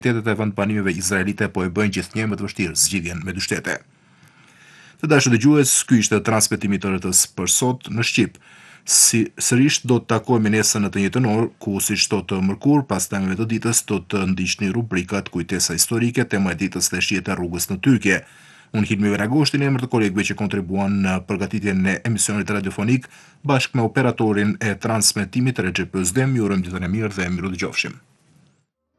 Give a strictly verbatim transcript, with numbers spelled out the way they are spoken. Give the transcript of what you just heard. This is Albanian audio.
Autoritetet e vendbanimeve izraelite po e bëjnë gjithnjë më të vështirë zgjidhjen me dy shtete. Të dashur dëgjues, ky ishte transmetimi i të rrtës për sot në Shqip. Si sërish do të takohemi nesër në të njëjtën orë, ku siç thotë mërkur, pas temave të ditës do të ndiqni rubrikat Kujtesa historike, tema e ditës dhe shihet e rrugës në Tyrkje. Unë Hilmi Veragoshti në emër të kolegëve që kontribuan në përgatitjen e emisionit radiofonik bashkë me operatorin e transmetimit Recep Özdem, ju urojmë ditën e mirë dhe miru dëgjofshim.